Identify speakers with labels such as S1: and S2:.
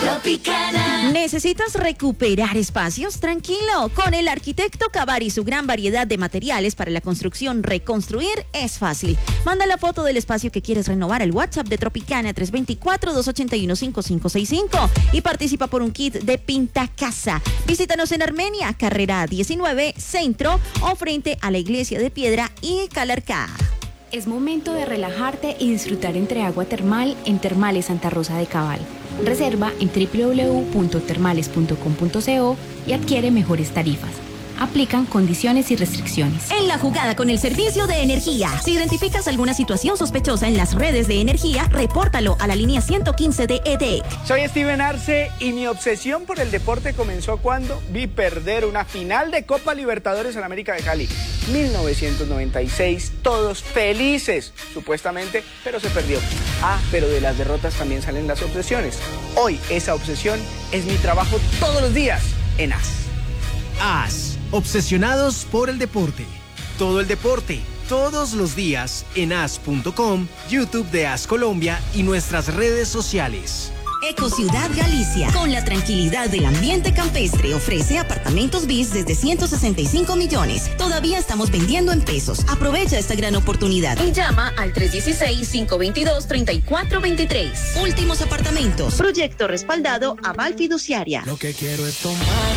S1: Tropicana.
S2: ¿Necesitas recuperar espacios? Tranquilo, con el arquitecto Cavar y su gran variedad de materiales para la construcción, reconstruir es fácil. Manda la foto del espacio que quieres renovar al WhatsApp de Tropicana 324-281-5565 y participa por un kit de Pinta Casa. Visítanos en Armenia, carrera 19, centro o frente a la iglesia de Piedra y Calarcá.
S3: Es momento de relajarte y disfrutar entre agua termal en Termales Santa Rosa de Cabal. Reserva en www.termales.com.co y adquiere mejores tarifas. Aplican condiciones y restricciones.
S2: En la jugada con el servicio de energía. Si identificas alguna situación sospechosa en las redes de energía, repórtalo a la línea 115 de EDEC.
S4: Soy Steven Arce y mi obsesión por el deporte comenzó cuando vi perder una final de Copa Libertadores en América de Cali. 1996, todos felices, supuestamente, pero se perdió. Pero de las derrotas también salen las obsesiones. Hoy esa obsesión es mi trabajo todos los días en AS.
S5: AS. Obsesionados por el deporte. Todo el deporte, todos los días en as.com, YouTube de AS Colombia y nuestras redes sociales.
S2: Ecociudad Galicia, con la tranquilidad del ambiente campestre, ofrece apartamentos BIS desde 165 millones. Todavía estamos vendiendo en pesos. Aprovecha esta gran oportunidad y llama al 316-522-3423. Últimos apartamentos. Proyecto respaldado Aval Fiduciaria.
S6: Lo que quiero es tomar